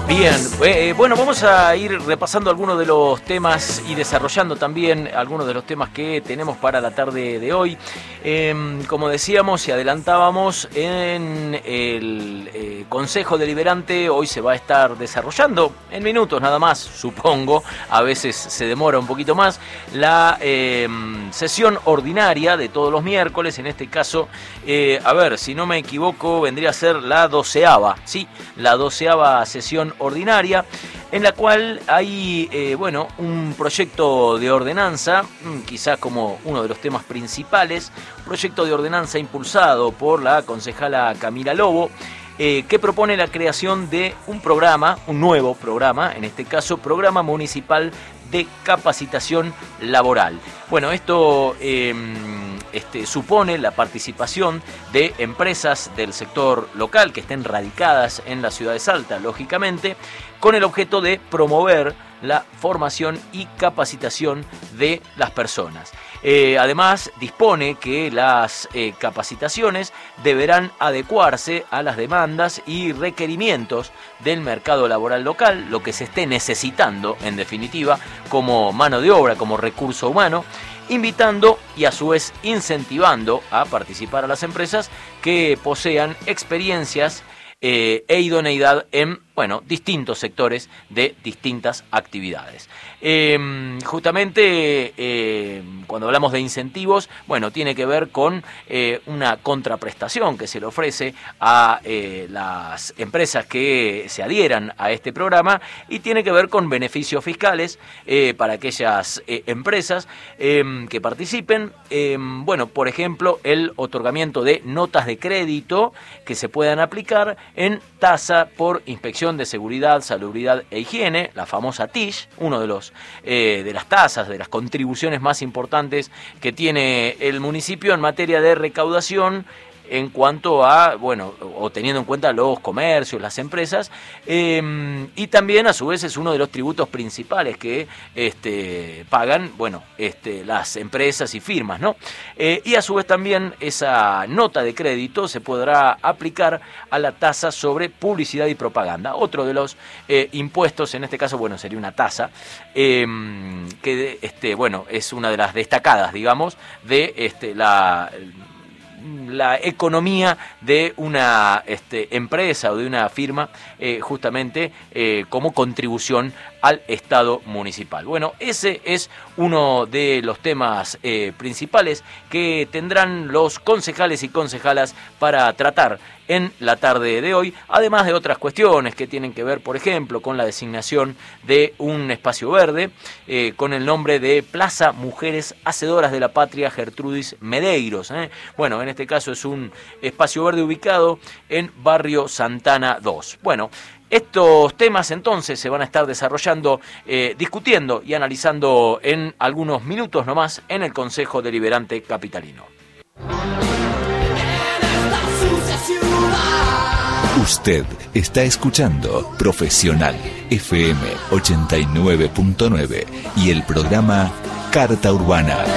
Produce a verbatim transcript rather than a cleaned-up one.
Bien, eh, bueno, vamos a ir repasando algunos de los temas y desarrollando también algunos de los temas que tenemos para la tarde de hoy. Eh, como decíamos y adelantábamos, en el eh, Consejo Deliberante hoy se va a estar desarrollando, en minutos nada más, supongo, a veces se demora un poquito más, la eh, sesión ordinaria de todos los miércoles. En este caso, eh, a ver, si no me equivoco, vendría a ser la doceava, sí, la doceava sesión ordinaria, en la cual hay eh, bueno, un proyecto de ordenanza, quizás como uno de los temas principales, proyecto de ordenanza impulsado por la concejala Camila Lobo, eh, que propone la creación de un programa, un nuevo programa, en este caso, Programa Municipal de Capacitación Laboral. Bueno, esto eh, este, supone la participación de empresas del sector local que estén radicadas en la ciudad de Salta, lógicamente, con el objeto de promover la formación y capacitación de las personas. Eh, además, dispone que las eh, capacitaciones deberán adecuarse a las demandas y requerimientos del mercado laboral local, lo que se esté necesitando, en definitiva, como mano de obra, como recurso humano, invitando y a su vez incentivando a participar a las empresas que posean experiencias eh, e idoneidad en, bueno, distintos sectores de distintas actividades. Eh, justamente eh, cuando hablamos de incentivos, bueno, tiene que ver con eh, una contraprestación que se le ofrece a eh, las empresas que se adhieran a este programa, y tiene que ver con beneficios fiscales eh, para aquellas eh, empresas eh, que participen. Eh, bueno, por ejemplo, el otorgamiento de notas de crédito que se puedan aplicar en tasa por inspección de seguridad, salubridad e higiene, la famosa T I S, uno de los eh, de las tasas, de las contribuciones más importantes que tiene el municipio en materia de recaudación en cuanto a, bueno, o teniendo en cuenta los comercios, las empresas, eh, y también a su vez es uno de los tributos principales que este, pagan, bueno, este, las empresas y firmas, ¿no? Eh, y a su vez también esa nota de crédito se podrá aplicar a la tasa sobre publicidad y propaganda, otro de los eh, impuestos, en este caso, bueno, sería una tasa, eh, que, este, bueno, es una de las destacadas, digamos, de este, la... la economía de una este, empresa o de una firma, eh, justamente eh, como contribución al Estado municipal. Bueno, ese es uno de los temas eh, principales que tendrán los concejales y concejalas para tratar en la tarde de hoy, además de otras cuestiones que tienen que ver, por ejemplo, con la designación de un espacio verde eh, con el nombre de Plaza Mujeres Hacedoras de la Patria Gertrudis Medeiros. ¿eh? Bueno, en este caso es un espacio verde ubicado en Barrio Santana dos. Bueno, estos temas entonces se van a estar desarrollando, eh, discutiendo y analizando en algunos minutos nomás en el Consejo Deliberante Capitalino. Usted está escuchando Profesional F M ochenta y nueve punto nueve y el programa Carta Urbana.